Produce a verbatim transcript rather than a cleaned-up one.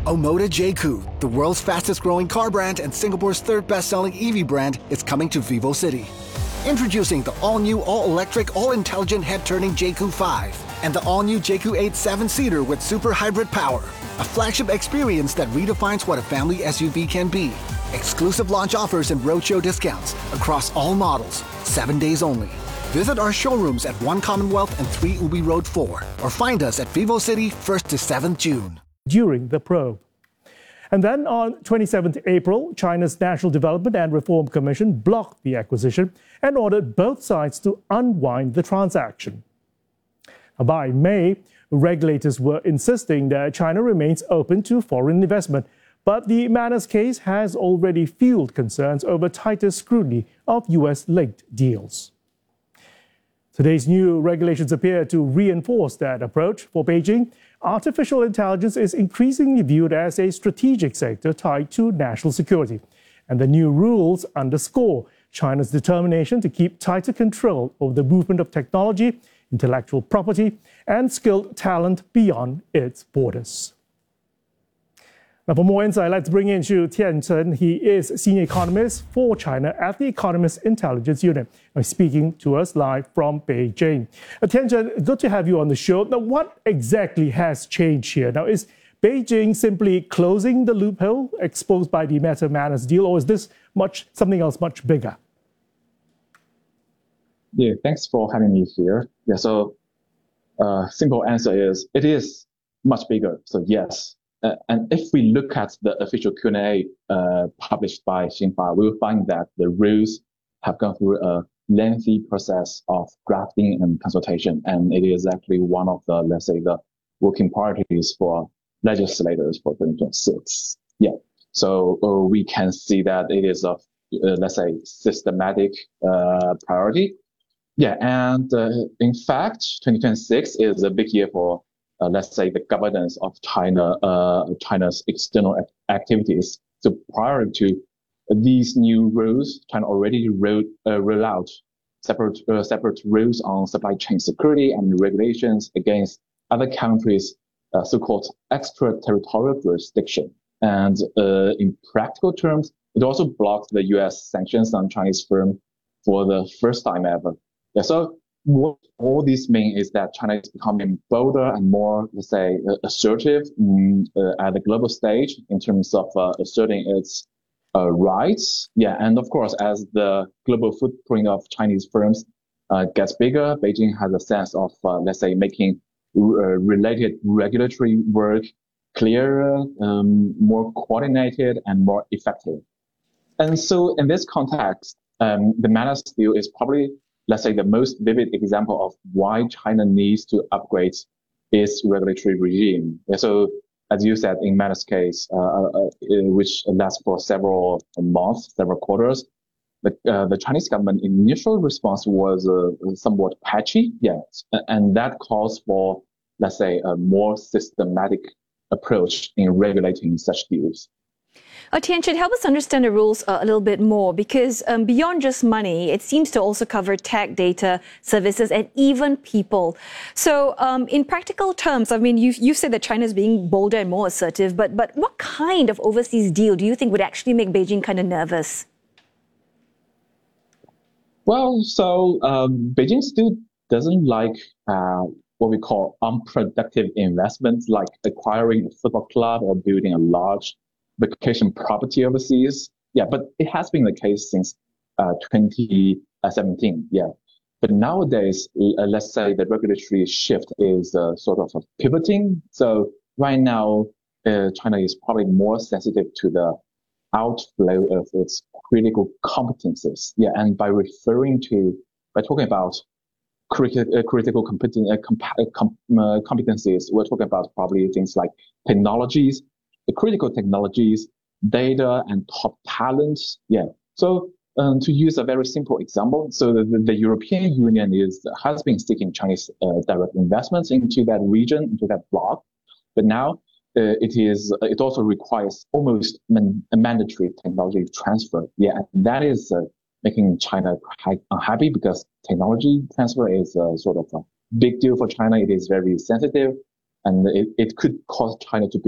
Omoda J C U, the world's fastest growing car brand and Singapore's third best-selling E V brand, is coming to VivoCity. Introducing the all-new, all-electric, all-intelligent head-turning J C U five and the all-new J C U eight seven-seater with super hybrid power. A flagship experience that redefines what a family S U V can be. Exclusive launch offers and roadshow discounts across all models, seven days only. Visit our showrooms at One Commonwealth and three Ubi Road four or find us at VivoCity first to seventh June. During the probe. And then on twenty-seventh April, China's National Development and Reform Commission blocked the acquisition and ordered both sides to unwind the transaction. By May, regulators were insisting that China remains open to foreign investment, but the Manus case has already fueled concerns over tighter scrutiny of U S-linked deals. Today's new regulations appear to reinforce that approach. For Beijing, artificial intelligence is increasingly viewed as a strategic sector tied to national security. And the new rules underscore China's determination to keep tighter control over the movement of technology, intellectual property, and skilled talent beyond its borders. Now, for more insight, let's bring in Xu Tianchen. He is senior economist for China at the Economist Intelligence Unit. Now, speaking to us live from Beijing. Uh, Tianchen, good to have you on the show. Now, what exactly has changed here? Now, is Beijing simply closing the loophole exposed by the Meta Manus deal, or is this much something else much bigger? Yeah, thanks for having me here. Yeah, so uh, simple answer is it is much bigger. So yes. Uh, and if we look at the official Q and A uh, published by Xinhua, we will find that the rules have gone through a lengthy process of drafting and consultation, and it is actually one of the, let's say, the working parties for legislators for twenty twenty-six. Yeah, so uh, we can see that it is a, uh, let's say, systematic uh, priority. Yeah, and uh, in fact, twenty twenty-six is a big year for Uh, let's say, the governance of China, uh, China's external activities. So prior to these new rules, China already wrote, uh, rolled out separate, uh, separate rules on supply chain security and regulations against other countries' uh, so-called extraterritorial jurisdiction. And uh, in practical terms, it also blocked the U S sanctions on Chinese firms for the first time ever. Yeah, so what all this means is that China is becoming bolder and more, let's say, assertive mm, uh, at the global stage in terms of uh, asserting its uh, rights. Yeah, and of course, as the global footprint of Chinese firms uh, gets bigger, Beijing has a sense of, uh, let's say, making uh, related regulatory work clearer, um, more coordinated, and more effective. And so, in this context, um, the Manus deal is probably, let's say, the most vivid example of why China needs to upgrade its regulatory regime. So, as you said, in Manus case, uh, uh, which lasts for several months, several quarters, the, uh, the Chinese government initial response was uh, somewhat patchy, yes, and that calls for, let's say, a more systematic approach in regulating such deals. Uh, Tianchen, help us understand the rules uh, a little bit more, because um, beyond just money, it seems to also cover tech, data, services, and even people. So um, in practical terms, I mean, you you said that China is being bolder and more assertive, but, but what kind of overseas deal do you think would actually make Beijing kind of nervous? Well, so um, Beijing still doesn't like uh, what we call unproductive investments, like acquiring a football club or building a large vacation property overseas. Yeah, but it has been the case since uh, twenty seventeen. Yeah, but nowadays, uh, let's say the regulatory shift is uh, sort of pivoting. So right now, uh, China is probably more sensitive to the outflow of its critical competences. Yeah, and by referring to, by talking about critical uh, critical competen uh, comp uh, comp uh, competencies, we're talking about probably things like technologies, the critical technologies, data, and top talents. Yeah. So um, to use a very simple example, so the, the European Union is has been seeking Chinese uh, direct investments into that region, into that bloc, but now uh, it is it also requires almost man mandatory technology transfer. Yeah, and that is uh, making China quite unhappy because technology transfer is uh, sort of a big deal for China. It is very sensitive, and it, it could cause China to be